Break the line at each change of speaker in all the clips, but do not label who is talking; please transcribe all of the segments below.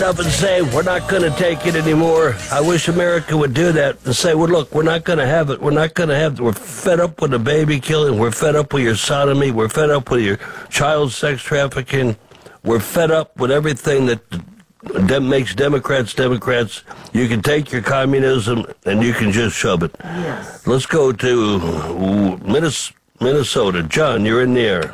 up and say, we're not going to take it anymore. I wish America would do that and say, well, look, we're not going to have it. We're fed up with the baby killing. We're fed up with your sodomy. We're fed up with your child sex trafficking. We're fed up with everything that makes Democrats Democrats. You can take your communism and you can just shove it.
Yes.
Let's go to Minnesota. John, you're in the air.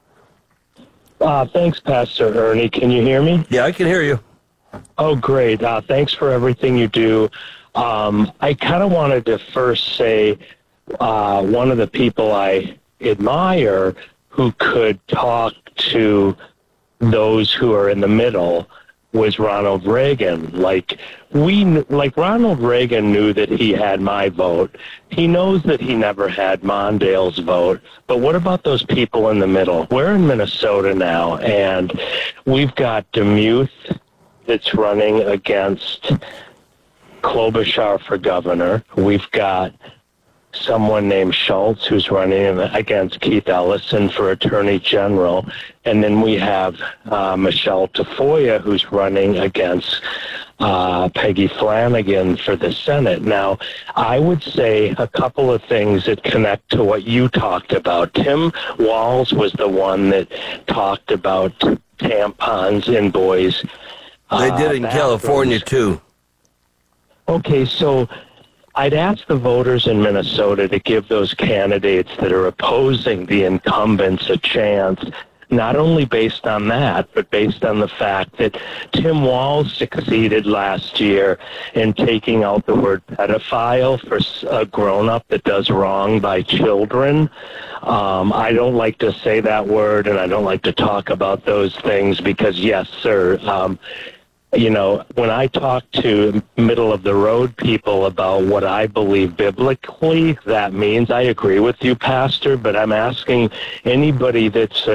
Thanks, Pastor Ernie. Can you hear me?
Yeah, I can hear you.
Oh, great. Thanks for everything you do. I kind of wanted to first say one of the people I admire who could talk to those who are in the middle was Ronald Reagan. Like Ronald Reagan knew that he had my vote. He knows that he never had Mondale's vote. But what about those people in the middle? We're in Minnesota now, and we've got Demuth that's running against Klobuchar for governor. We've got someone named Schultz who's running against Keith Ellison for attorney general. And then we have Michelle Tafoya who's running against Peggy Flanagan for the Senate. Now, I would say a couple of things that connect to what you talked about. Tim Walz was the one that talked about tampons in boys'
They did in California, too.
Okay, so I'd ask the voters in Minnesota to give those candidates that are opposing the incumbents a chance, not only based on that, but based on the fact that Tim Walz succeeded last year in taking out the word pedophile for a grown-up that does wrong by children. I don't like to say that word, and I don't like to talk about those things because, yes, sir, you know, when I talk to middle-of-the-road people about what I believe biblically that means, I agree with you, Pastor, but I'm asking anybody that's,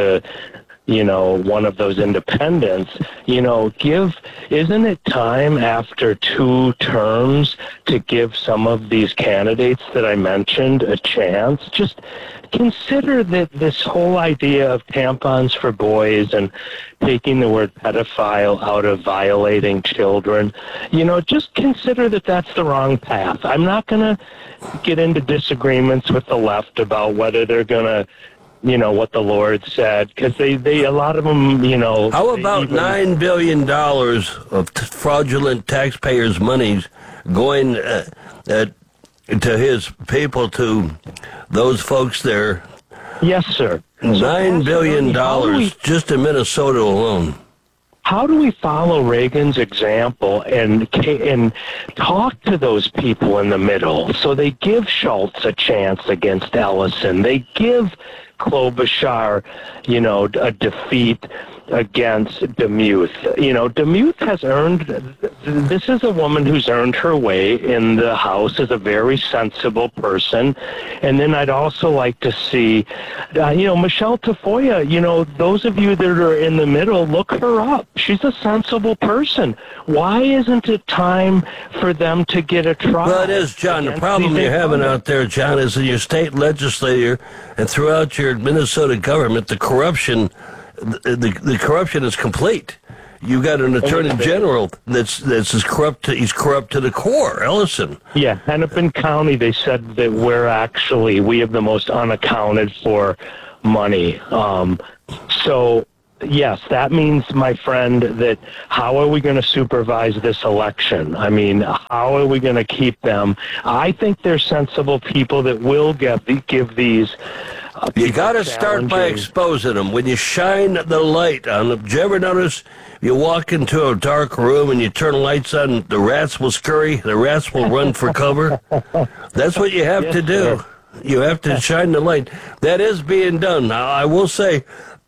one of those independents, isn't it time after 2 terms to give some of these candidates that I mentioned a chance? Just consider that this whole idea of tampons for boys and taking the word pedophile out of violating children, just consider that that's the wrong path. I'm not going to get into disagreements with the left about whether they're going to, what the Lord said, because they a lot of them,
How about $9 billion of fraudulent taxpayers' monies going to his people, to those folks there?
Yes, sir.
$9 billion just in Minnesota alone.
How do we follow Reagan's example and talk to those people in the middle? So they give Schultz a chance against Ellison. They give Klobuchar, a defeat against Demuth. Demuth has this is a woman who's earned her way in the House as a very sensible person. And then I'd also like to see, Michelle Tafoya, those of you that are in the middle, look her up. She's a sensible person. Why isn't it time for them to get a trial?
Well, it is, John. The problem you're having out there, John, is in your state legislature and throughout your Minnesota government, the corruption is complete. You got an attorney general that's as corrupt. He's corrupt to the core, Ellison.
Yeah, Hennepin County. They said that we have the most unaccounted for money. So yes, that means, my friend, that how are we going to supervise this election? I mean, how are we going to keep them? I think they're sensible people that will give these.
You got to start by exposing them. When you shine the light on them, do you ever notice you walk into a dark room and you turn the lights on, the rats will scurry, the rats will run for cover? That's what you have to do.
Sir.
You have to shine the light. That is being done. Now, I will say,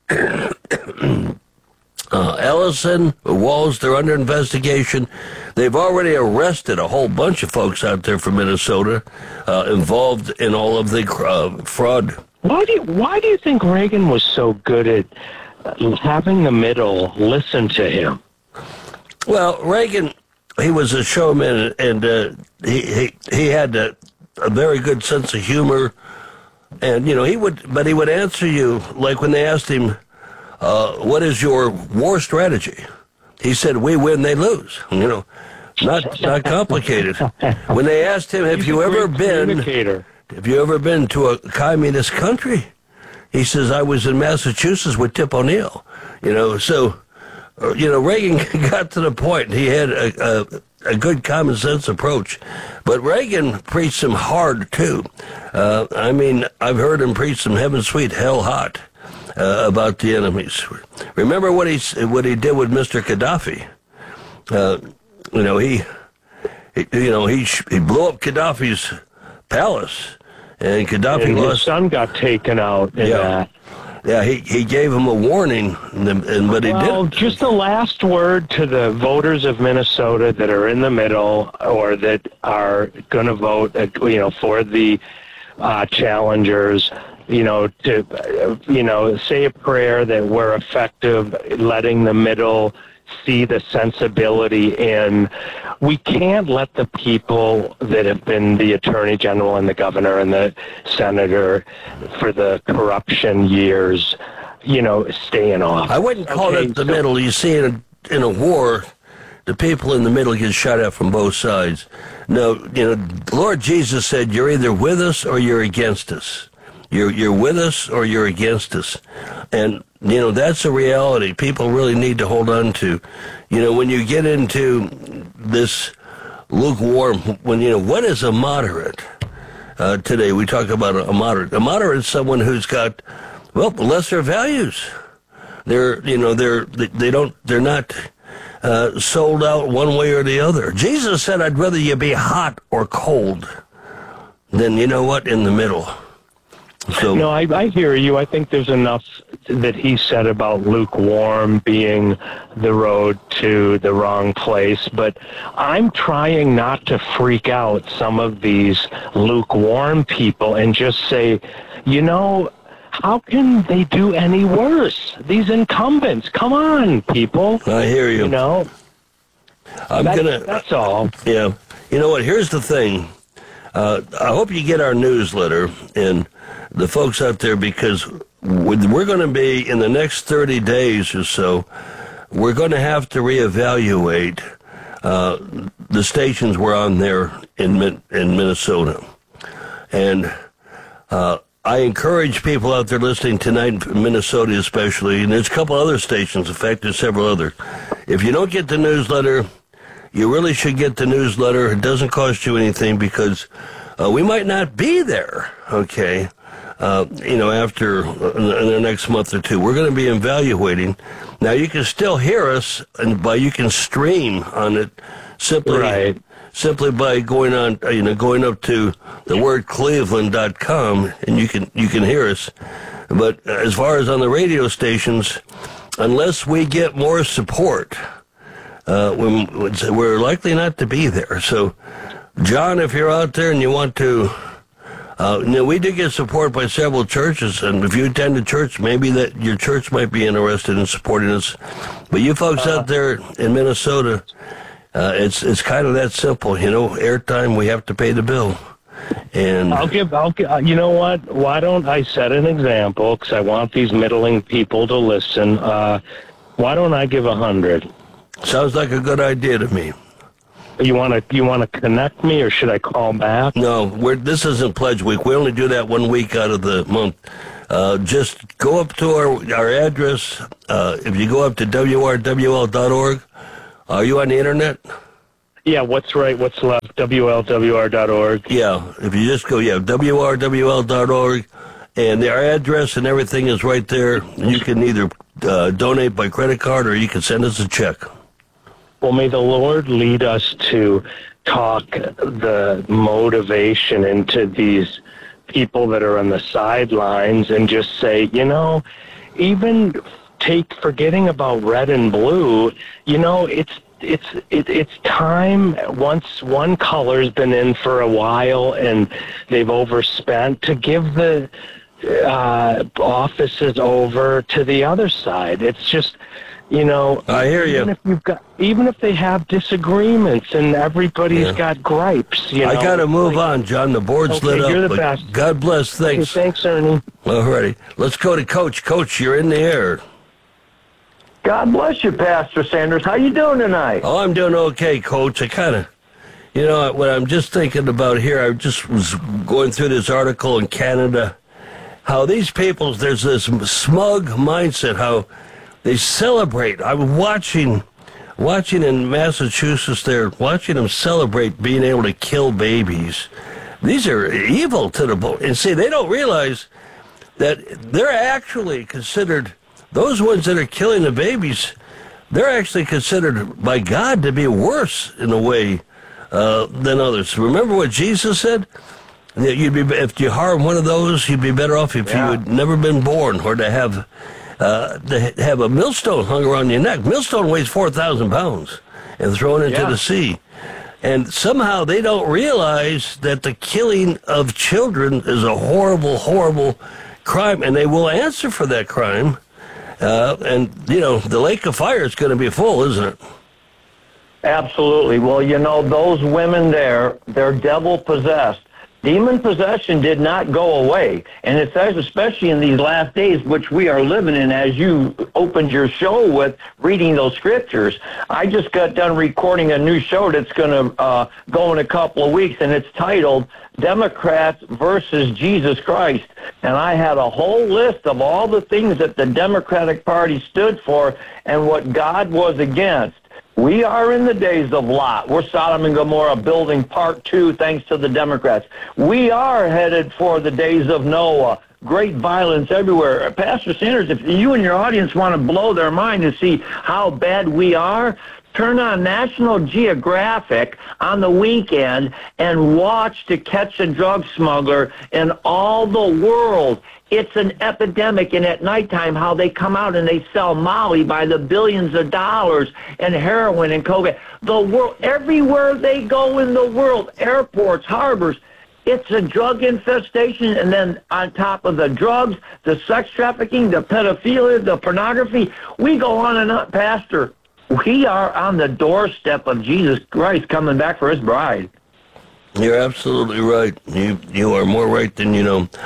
Ellison, Walz, they're under investigation. They've already arrested a whole bunch of folks out there from Minnesota involved in all of the fraud.
Why do you think Reagan was so good at having the middle listen to him?
Well, Reagan, he was a showman, and he had a very good sense of humor, and he would answer you like when they asked him, "What is your war strategy?" He said, we win, they lose. Not complicated. When they asked him, have you ever been to a communist country? He says, I was in Massachusetts with Tip O'Neill. Reagan got to the point. He had a good common sense approach. But Reagan preached some hard, too. I've heard him preach some heaven sweet, hell hot about the enemies. Remember what he did with Mr. Gaddafi? He blew up Gaddafi's palace, and Gaddafi
and
lost.
His son got taken out in that.
Yeah, he gave him a warning, but he didn't.
Just the last word to the voters of Minnesota that are in the middle or that are going to vote, for the challengers. To say a prayer that we're effective, letting the middle see the sensibility in. We can't let the people that have been the attorney general and the governor and the senator for the corruption years, stay in office.
I wouldn't call it the middle. You see, in a war, the people in the middle get shot at from both sides. No, Lord Jesus said, you're either with us or you're against us. You're with us or you're against us. And, that's a reality people really need to hold on to. When you get into this lukewarm, what is a moderate? Today we talk about a moderate. A moderate is someone who's got, lesser values. They're not sold out one way or the other. Jesus said, I'd rather you be hot or cold than, in the middle. So,
no, I hear you. I think there's enough that he said about lukewarm being the road to the wrong place, but I'm trying not to freak out some of these lukewarm people and just say, how can they do any worse? These incumbents, come on, people.
I hear you.
That's all.
Yeah. You know what? Here's the thing. I hope you get our newsletter and the folks out there, because we're going to be, in the next 30 days or so, we're going to have to reevaluate the stations we're on there in Minnesota. And I encourage people out there listening tonight, in Minnesota especially, and there's a couple other stations, in fact, there's several other. If you don't get the newsletter, you really should get the newsletter. It doesn't cost you anything, because we might not be there, okay? After in the next month or two, we're going to be evaluating. Now, you can still hear us, but you can stream on it simply by going up to thewordcleveland.com, and you can hear us. But as far as on the radio stations, unless we get more support, we're likely not to be there. So, John, if you're out there and you want to. We do get support by several churches, and if you attend a church, maybe that your church might be interested in supporting us. But you folks out there in Minnesota, it's kind of that simple. Airtime, we have to pay the bill. And
you know what? Why don't I set an example? Because I want these middling people to listen. Why don't I give 100?
Sounds like a good idea to me.
You want to connect me, or should I call back?
No, this isn't Pledge Week. We only do that 1 week out of the month. Just go up to our address. If you go up to WRWL.org, are you on the internet?
Yeah, what's right, what's left, WLWR.org.
Yeah, if you just go, WRWL.org, and our address and everything is right there. You can either donate by credit card or you can send us a check.
Well, may the Lord lead us to talk the motivation into these people that are on the sidelines and just say, even forgetting about red and blue, it's time, once one color's been in for a while and they've overspent, to give the offices over to the other side. It's just,
I hear you.
Even if they have disagreements and everybody's got gripes,
I got to move on, John. The board's lit up.
You're the best.
God bless. Thanks.
Okay, thanks, Ernie.
All righty. Let's go to Coach. Coach, you're in the air.
God bless you, Pastor Sanders. How you doing tonight?
Oh, I'm doing okay, Coach. I kind of, what I'm just thinking about here, I just was going through this article in Canada, how these people, there's this smug mindset, how they celebrate. I was watching in Massachusetts there, watching them celebrate being able to kill babies. These are evil to the bone. And see, they don't realize that they're actually considered, those ones that are killing the babies, they're actually considered by God to be worse in a way than others. Remember what Jesus said? That if you harm one of those, you'd be better off if you had never been born, or to have a millstone hung around your neck. Millstone weighs 4,000 pounds and thrown into the sea. And somehow they don't realize that the killing of children is a horrible, horrible crime, and they will answer for that crime. And, the lake of fire is going to be full, isn't it?
Absolutely. Well, those women there, they're devil-possessed. Demon possession did not go away. And it says, especially in these last days, which we are living in, as you opened your show with reading those scriptures. I just got done recording a new show that's going to go in a couple of weeks, and it's titled Democrats versus Jesus Christ. And I had a whole list of all the things that the Democratic Party stood for and what God was against. We are in the days of Lot. We're Sodom and Gomorrah building part 2 thanks to the Democrats. We are headed for the days of Noah. Great violence everywhere. Pastor Sanders, if you and your audience want to blow their mind and see how bad we are, turn on National Geographic on the weekend and watch To Catch a Drug Smuggler in all the world. It's an epidemic, and at nighttime, how they come out and they sell Molly by the billions of dollars, and heroin and cocaine. The world, everywhere they go in the world, airports, harbors, it's a drug infestation. And then on top of the drugs, the sex trafficking, the pedophilia, the pornography, we go on and on, Pastor. We are on the doorstep of Jesus Christ coming back for his bride.
You're absolutely right. You are more right than you know.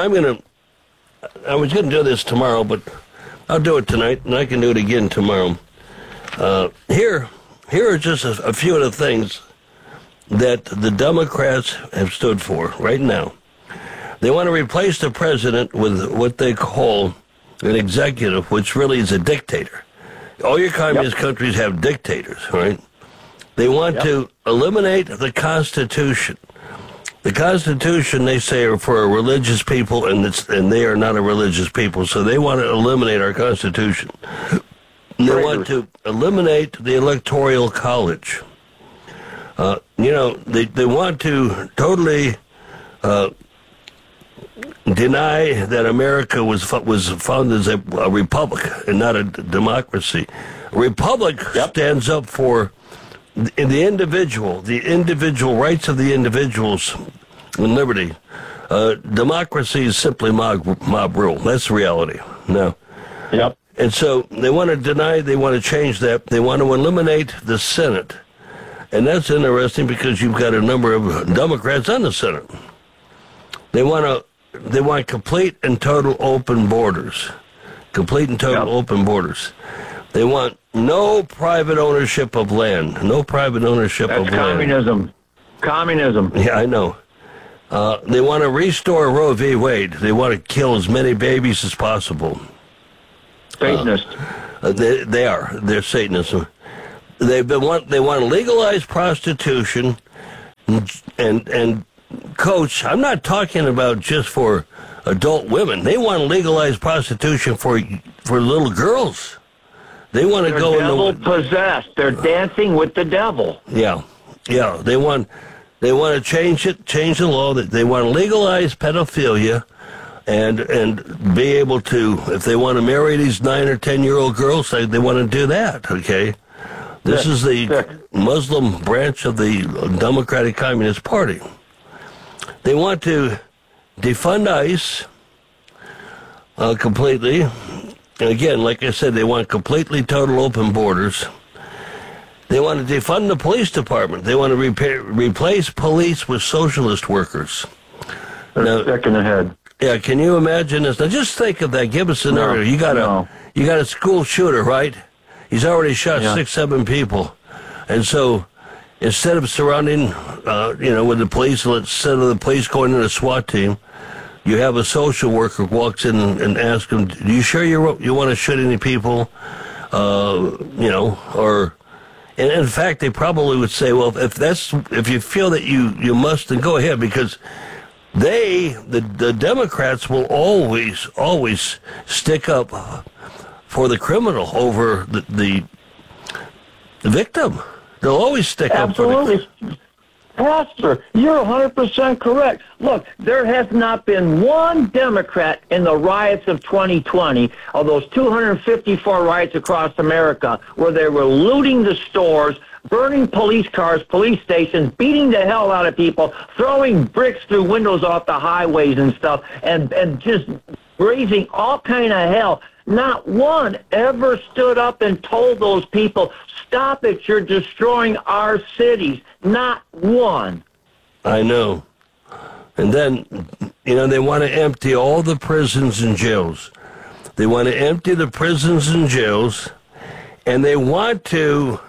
I was going to do this tomorrow, but I'll do it tonight, and I can do it again tomorrow. Here are just a few of the things that the Democrats have stood for right now. They want to replace the president with what they call an executive, which really is a dictator. All your communist countries have dictators, right? They want to eliminate the Constitution. The Constitution, they say, are for a religious people, and they are not a religious people, so they want to eliminate our Constitution. They want to eliminate the Electoral College. They want to totally deny that America was founded as a republic and not a democracy. A republic stands up for the individual rights of the individuals and liberty. Democracy is simply mob rule. That's reality. No.
Yep.
And so they want to deny, they want to change that. They want to eliminate the Senate. And that's interesting because you've got a number of Democrats on the Senate. They want complete and total open borders. Complete and total open borders. They want no private ownership of land. No private ownership of land.
That's communism. Communism.
Yeah, I know. They want to restore Roe v. Wade. They want to kill as many babies as possible.
Satanists.
They are. They're Satanists. They want to legalize prostitution, and Coach, I'm not talking about just for adult women. They want to legalize prostitution for little girls. They want to go
devil possessed. They're dancing with the devil.
Yeah. They want to change the law. That they want to legalize pedophilia, and be able to, if they want to marry these 9 or 10-year-old girls, they want to do that. Okay. This is the Muslim branch of the Democratic Communist Party. They want to defund ICE completely. And again, like I said, they want completely total open borders. They want to defund the police department. They want to replace police with socialist workers.
They're sick in the head.
Yeah, can you imagine this? Now just think of that. Give us a scenario. You got a school shooter, right? He's already shot 6, 7 people. And so instead of surrounding, with the police, instead of the police going in a SWAT team, you have a social worker walks in and asks them, "Do you sure you want to shoot any people?" Or, and in fact, they probably would say, "Well, if you feel that you must, then go ahead," because the Democrats will always stick up for the criminal over the victim. They'll always stick up for
Absolutely. Pastor, you're 100% correct. Look, there has not been one Democrat in the riots of 2020, of those 254 riots across America, where they were looting the stores, burning police cars, police stations, beating the hell out of people, throwing bricks through windows off the highways and stuff, and just raising all kind of hell. Not one ever stood up and told those people, "Stop it, you're destroying our cities." Not one.
I know. And then, they want to empty all the prisons and jails. They want to empty the prisons and jails, and they want to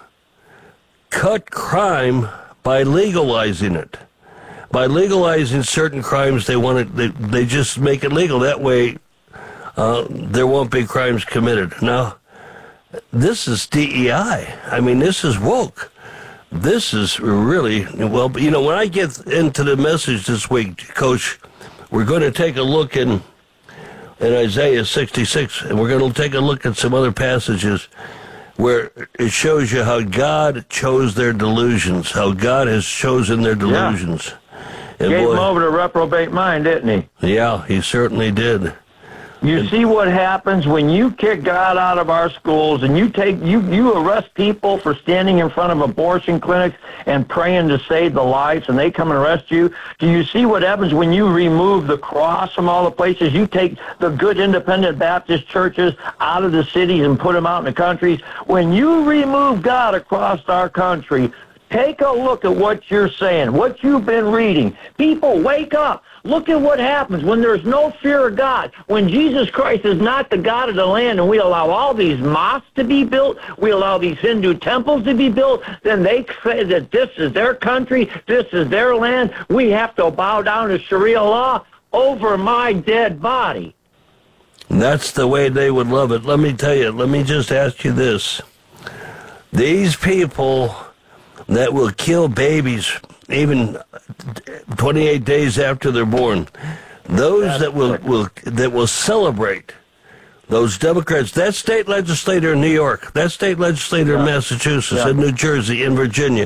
cut crime by legalizing it. By legalizing certain crimes, they just make it legal. That way, there won't be crimes committed. Now, this is DEI. I mean, this is woke. This is really, well, when I get into the message this week, Coach, we're going to take a look in Isaiah 66, and we're going to take a look at some other passages where it shows you how God chose their delusions, how God has chosen their delusions.
Yeah. Gave them over to reprobate mind, didn't he?
Yeah, he certainly did.
You see what happens when you kick God out of our schools and you arrest people for standing in front of abortion clinics and praying to save the lives, and they come and arrest you? Do you see what happens when you remove the cross from all the places? You take the good independent Baptist churches out of the cities and put them out in the countries. When you remove God across our country, take a look at what you're saying, what you've been reading. People, wake up. Look at what happens when there's no fear of God. When Jesus Christ is not the God of the land and we allow all these mosques to be built, we allow these Hindu temples to be built, then they say that this is their country, this is their land. We have to bow down to Sharia law over my dead body.
That's the way they would love it. Let me tell you, let me just ask you this. These people that will kill babies even 28 days after they're born, those that will celebrate, those Democrats, that state legislator in New York, that state legislator in Massachusetts, in New Jersey, in Virginia,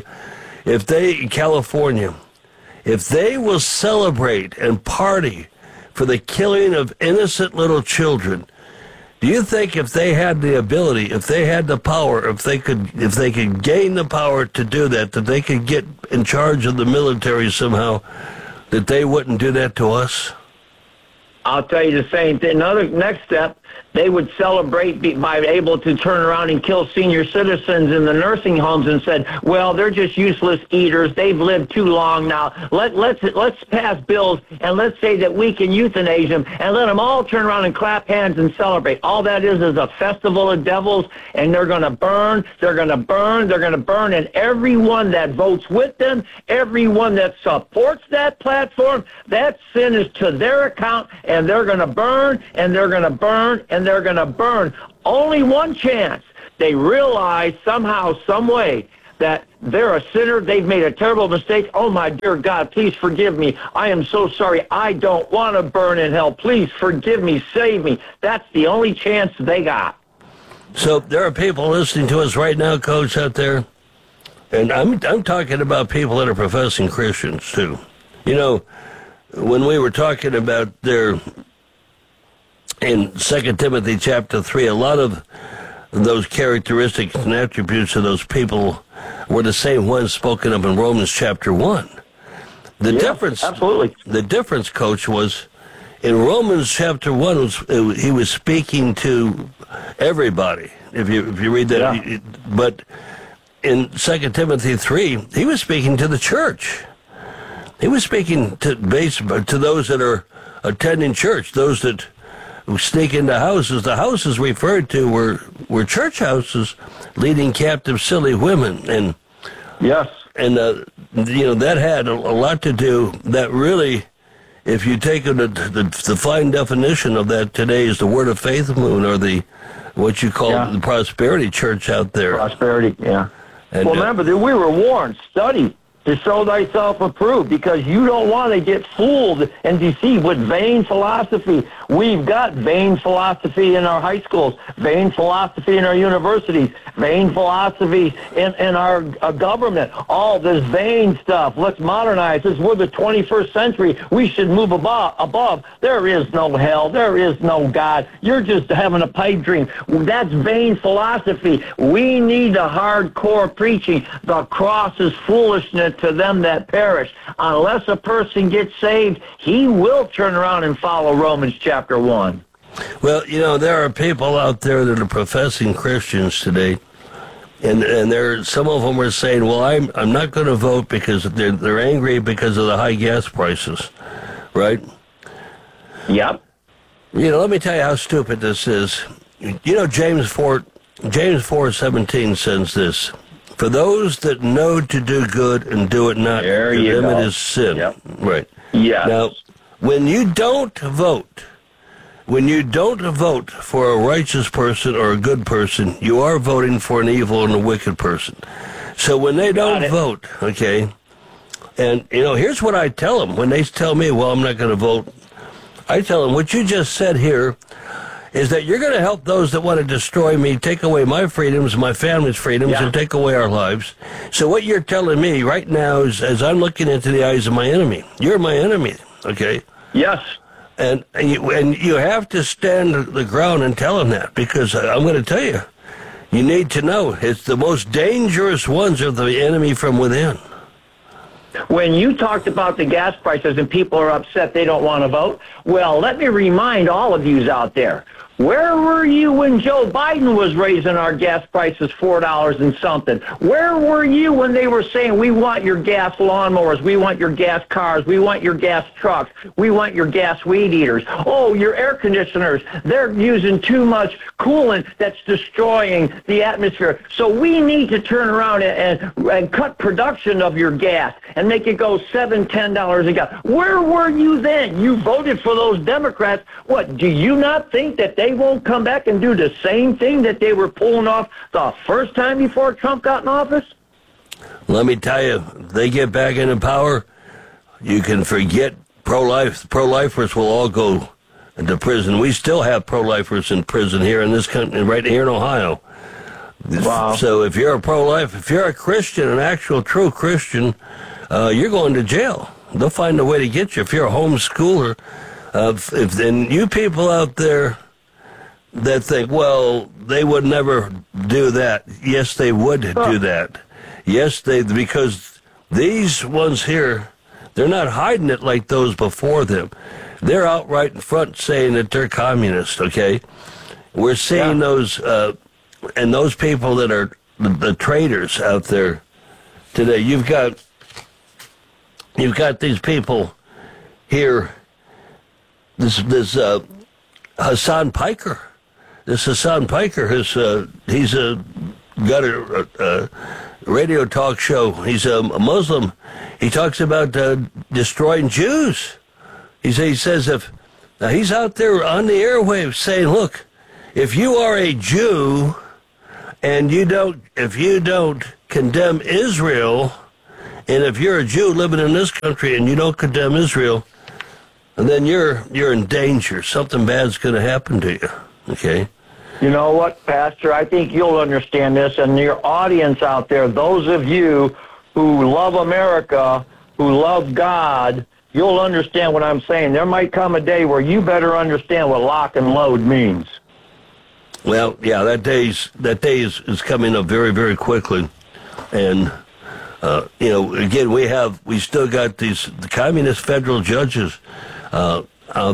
California, if they will celebrate and party for the killing of innocent little children, do you think if they had the ability, if they had the power, if they could gain the power to do that they could get in charge of the military somehow, that they wouldn't do that to us?
I'll tell you the same thing. Next step, they would celebrate by able to turn around and kill senior citizens in the nursing homes and said, well, they're just useless eaters. They've lived too long now. Let's pass bills and let's say that we can euthanize them and let them all turn around and clap hands and celebrate. All that is a festival of devils, and they're going to burn, they're going to burn, they're going to burn, and everyone that votes with them, everyone that supports that platform, that sin is to their account, and they're going to burn, and they're going to burn, and they're going to burn. Only one chance. They realize somehow, some way, that they're a sinner, they've made a terrible mistake. Oh, my dear God, please forgive me. I am so sorry. I don't want to burn in hell. Please forgive me, save me. That's the only chance they got.
So there are people listening to us right now, Coach, out there, and I'm talking about people that are professing Christians, too. You know, when we were talking about in 2 Timothy chapter 3, a lot of those characteristics and attributes of those people were the same ones spoken of in Romans chapter 1. The difference, Coach, was in Romans chapter 1, he was speaking to everybody, if you read that. Yeah. But in 2 Timothy 3, he was speaking to the church. He was speaking to those that are attending church, those that who sneak into houses. The houses referred to were church houses, leading captive silly women, and
Yes.
and that had a lot to do. That really, if you take the fine definition of that today, is the Word of Faith movement, or the what you call the prosperity church out there.
Prosperity, yeah.
And,
well, remember that we were warned, study to show thyself approved, because you don't want to get fooled and deceived with vain philosophy. We've got vain philosophy in our high schools, vain philosophy in our universities, vain philosophy in our government, all this vain stuff. Let's modernize this. We're the 21st century. We should move above. There is no hell. There is no God. You're just having a pipe dream. That's vain philosophy. We need the hardcore preaching. The cross is foolishness to them that perish. Unless a person gets saved, he will turn around and follow Romans chapter 1.
Well, there are people out there that are professing Christians today, and some of them are saying, well, I'm not going to vote because they're angry because of the high gas prices, right?
Yep.
Let me tell you how stupid this is. James 4:17 says this: for those that know to do good and do it not,
there
to
you
them
go.
it is sin.
Yep.
Right.
Yes.
Now, when you don't vote for a righteous person or a good person, you are voting for an evil and a wicked person. So when they don't vote, okay, and, here's what I tell them. When they tell me, well, I'm not going to vote, I tell them, what you just said here is that you're going to help those that want to destroy me, take away my freedoms, my family's freedoms, and take away our lives. So what you're telling me right now is, as I'm looking into the eyes of my enemy, you're my enemy, okay?
Yes.
And you have to stand the ground and tell them that, because I'm going to tell you, you need to know, it's the most dangerous ones are the enemy from within.
When you talked about the gas prices and people are upset they don't want to vote, well, let me remind all of you out there, where were you when Joe Biden was raising our gas prices $4 and something? Where were you when they were saying, we want your gas lawnmowers, we want your gas cars, we want your gas trucks, we want your gas weed eaters, oh, your air conditioners, they're using too much coolant that's destroying the atmosphere. So we need to turn around and cut production of your gas and make it go $7, $10 a gallon. Where were you then? You voted for those Democrats. What, do you not think that they won't come back and do the same thing that they were pulling off the first time before Trump got in office?
Let me tell you, if they get back into power, you can forget pro-life. Pro-lifers will all go into prison. We still have pro-lifers in prison here in this country, right here in Ohio.
Wow.
So if you're a pro-life, if you're a Christian, an actual true Christian, you're going to jail. They'll find a way to get you. If you're a homeschooler, then you people out there that think, well, they would never do that. Yes, they would do that. Yes, because these ones here, they're not hiding it like those before them. They're out right in front saying that they're communist, okay? We're seeing those, and those people that are the traitors out there today. You've got these people here, this Hassan Piker. This Hassan Piker, he's got a radio talk show. He's a Muslim. He talks about destroying Jews. He says he's out there on the airwaves saying, look, if you are a Jew and if you don't condemn Israel, and if you're a Jew living in this country and you don't condemn Israel, then you're in danger. Something bad's going to happen to you. Okay?
You know what, Pastor? I think you'll understand this, and your audience out there, those of you who love America, who love God, you'll understand what I'm saying. There might come a day where you better understand what lock and load means.
Well, yeah, that day is coming up very, very quickly, and again, we still got the communist federal judges